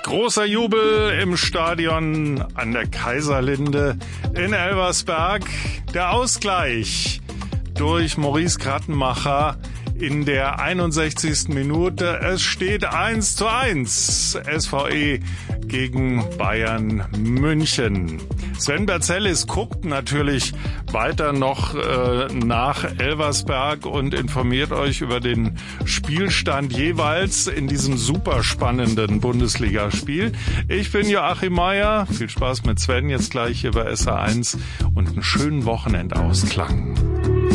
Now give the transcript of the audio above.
Großer Jubel im Stadion an der Kaiserlinde in Elversberg. Der Ausgleich durch Maurice Krattenmacher in der 61. Minute. Es steht 1:1. SVE gegen Bayern München. Sven Berzellis guckt natürlich weiter noch nach Elversberg und informiert euch über den Spielstand jeweils in diesem super spannenden Bundesligaspiel. Ich bin Joachim Meier. Viel Spaß mit Sven jetzt gleich hier bei SA1 und einen schönen Wochenendausklang.